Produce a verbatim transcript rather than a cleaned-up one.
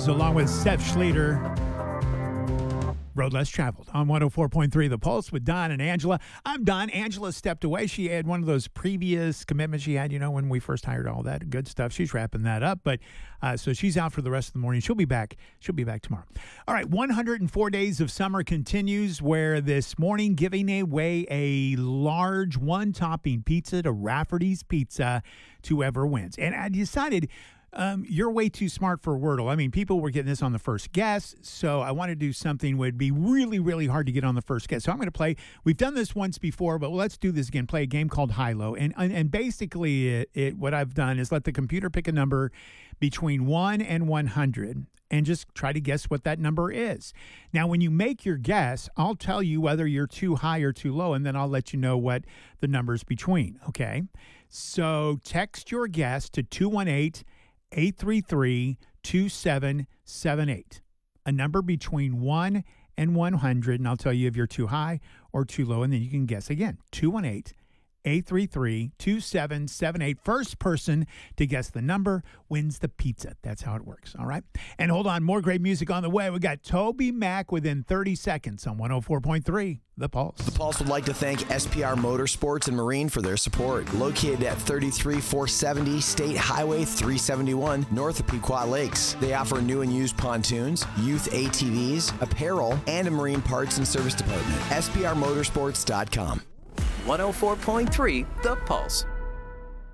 Pulse, along with Seth Schleter. Road Less Traveled on one oh four point three The Pulse with Don and Angela. I'm Don. Angela stepped away. She had one of those previous commitments she had, you know, when we first hired, all that good stuff. She's wrapping that up. But uh, so she's out for the rest of the morning. She'll be back. She'll be back tomorrow. All right. one hundred four Days of Summer continues, where this morning giving away a large one-topping pizza to Rafferty's Pizza to whoever wins. And I decided... Um, you're way too smart for Wordle. I mean, people were getting this on the first guess, so I want to do something would be really, really hard to get on the first guess. So I'm going to play. We've done this once before, but let's do this again. Play a game called High-Low, and and, and basically, it, it what I've done is let the computer pick a number between one and one hundred, and just try to guess what that number is. Now, when you make your guess, I'll tell you whether you're too high or too low, and then I'll let you know what the number's between. Okay, so text your guess to two one eight, eight three three, two seven seven eight, a number between one and one hundred, and I'll tell you if you're too high or too low, and then you can guess again. two one eight, eight three three, two seven seven eight. First person to guess the number wins the pizza. That's how it works, all right? And hold on, more great music on the way. We got Toby Mac within thirty seconds on one oh four point three The Pulse. The Pulse would like to thank S P R Motorsports and Marine for their support. Located at thirty-three four seventy State Highway three seventy-one, north of Pequot Lakes. They offer new and used pontoons, youth A T Vs, apparel, and a marine parts and service department. S P R motorsports dot com. one oh four point three The Pulse.